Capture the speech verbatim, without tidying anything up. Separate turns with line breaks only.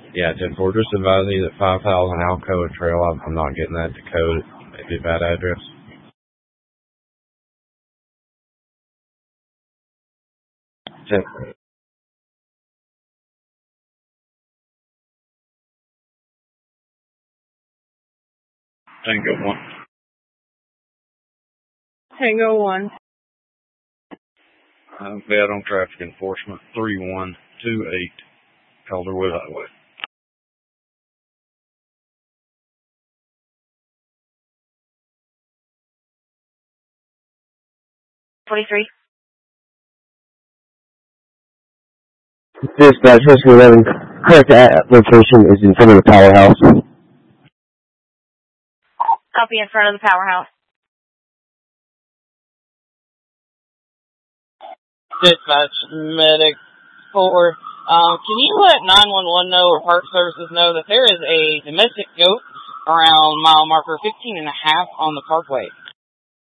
Yeah, ten four, just advising you that five thousand Alcoa Trail, I'm, I'm not getting that to code. Maybe a bad address. ten Tango one.
Tango one.
I'm bad on traffic enforcement, three one two eight Calderwood Highway.
twenty-three.
Dispatch, Rescue eleven, correct location is in front of the powerhouse.
Copy, in front of the powerhouse.
Dispatch, medic four. Um, can you let nine one one know or Park Services know that there is a domestic goat around mile marker fifteen and a half on the parkway?